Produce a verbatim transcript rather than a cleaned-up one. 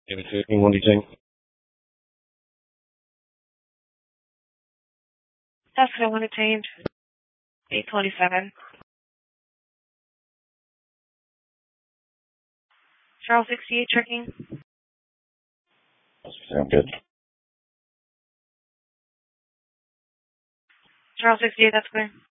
Give it to me. What do you think? That's what I want to change. eight twenty-seven. Charles sixty-eight tracking. Sound good. Charles sixty-eight, that's clear.